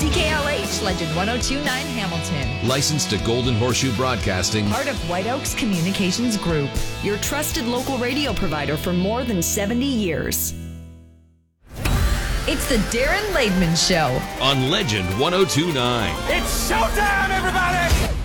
CKLH Legend 1029 Hamilton. Licensed to Golden Horseshoe Broadcasting. Part of White Oaks Communications Group. Your trusted local radio provider for more than 70 years. It's the Darren Laidman Show On Legend 1029. It's showtime, everybody!